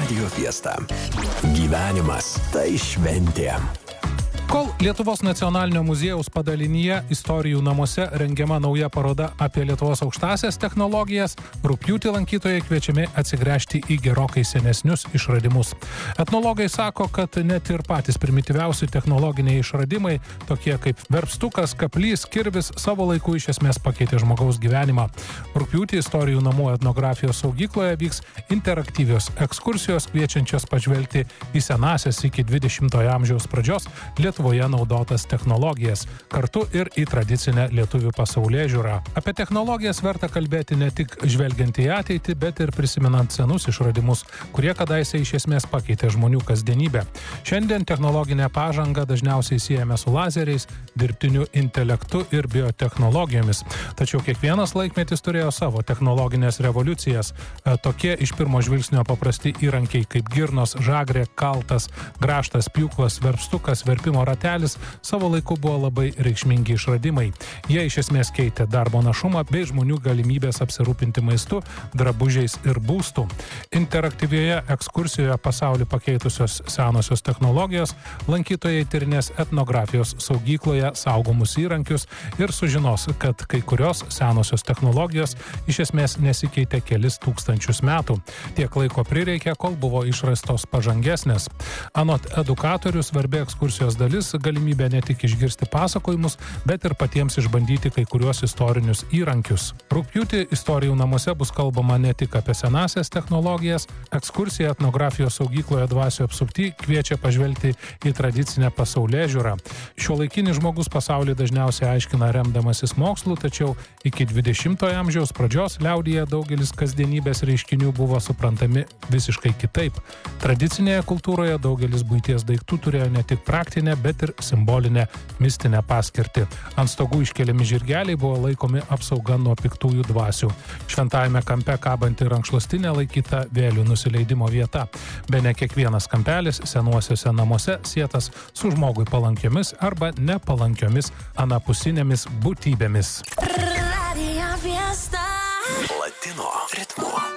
Radio Fiesta. Gyvenimas tai šventė. Kol Lietuvos nacionalinio muziejaus padalinyje Istorijų namuose rengiama nauja paroda apie Lietuvos aukštąsias technologijas, rugpjūtį lankytojai kviečiami atsigręžti į gerokai senesnius išradimus. Etnologai sako, kad net ir patys primityviausi technologiniai išradimai, tokie kaip verpstukas, kaplys, kirvis, savo laiku iš esmės pakeitė žmogaus gyvenimą. Rugpjūtį Istorijų namų etnografijos saugykloje vyks interaktyvios ekskursijos, kviečiančios pažvelgti į senąsias iki 20-ojo amžiaus pradžios Lietuvoje naudotas technologijas, kartu ir į tradicinę lietuvių pasaulėžiūrą. Apie technologijas verta kalbėti ne tik žvelgiant į ateitį, bet ir prisimenant senus išradimus, kurie kadaise iš esmės pakeitė žmonių kasdienybę. Šiandien technologinę pažangą dažniausiai siejame su lazeriais, dirbtiniu intelektu ir biotechnologijomis. Tačiau kiekvienas laikmetis turėjo savo technologinės revoliucijas. Tokie iš pirmo žvilgsnio paprasti įrankiai kaip girnos, žagrė, kaltas, grąžtas, pjūklas, verpstukas, verpimo ratelis savo laiku buvo labai reikšmingi išradimai. Jie iš esmės keitė darbo našumą bei žmonių galimybės apsirūpinti maistu, drabužiais ir būstu. Interaktyvioje ekskursijoje pasaulį pakeitusios senosios technologijos lankytojai tyrinės etnografijos saugykloje saugomus įrankius ir sužinos, kad kai kurios senosios technologijos iš esmės nesikeitė kelis tūkstančius metų. Tiek laiko prireikė, kol buvo išrastos pažangesnės. Anot edukatorių svarbi ekskursijos dalis galimybė ne tik išgirsti pasakojimus, bet ir patiems išbandyti kai kuriuos istorinius įrankius. Rugpjūtį Istorijų namuose bus kalbama ne tik apie senąsias technologijas, ekskursija etnografijos saugykloje Dvasių apsupty kviečia pažvelgti į tradicinę pasaulėžiūrą. Šiuolaikinis žmogus pasaulį dažniausiai aiškina remdamasis mokslu, tačiau iki 20-ojo amžiaus pradžios liaudyje daugelis kasdienybės reiškinių buvo suprantami visiškai kitaip. Tradicinėje kultūroje daugelis buities daiktų turėjo ne tik praktinę, bet ir simbolinę mistinę paskirtį. Ant stogų iškeliami žirgeliai buvo laikomi apsauga nuo piktųjų dvasių. Šventajame kampe kabanti rankšluostinė laikyta vėlių nusileidimo vieta. Bene kiekvienas kampelis senuosiuose namuose sietas su žmogui palankiomis arba nepalankiomis anapusinėmis būtybėmis. Latino ritmu.